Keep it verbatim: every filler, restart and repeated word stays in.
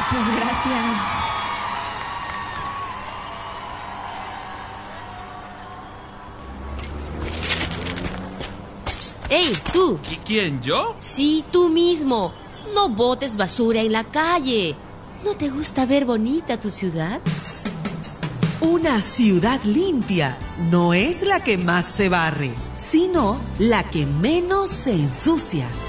Muchas gracias. ¡Ey, tú! ¿Qui- ¿Quién, yo? Sí, tú mismo. No botes basura en la calle. ¿No te gusta ver bonita tu ciudad? Una ciudad limpia no es la que más se barre, sino la que menos se ensucia.